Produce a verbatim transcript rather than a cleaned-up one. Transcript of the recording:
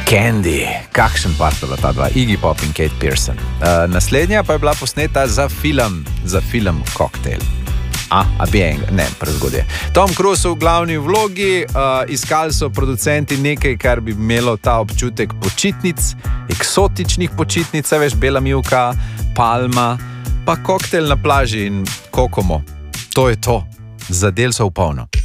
Candy, kakšen par sta bila ta dva, Iggy Pop in Kate Pearson. Uh, naslednja pa je bila posneta za film, za film Cocktail. A, a bi en, ne, prezgodje. Tom Cruise v glavni vlogi, uh, iskali so producenti nekaj, kar bi imelo ta občutek počitnic, eksotičnih počitnic, veš, bela mivka, palma, pa koktel na plaži in kokomo. To je to, zadel so v polno.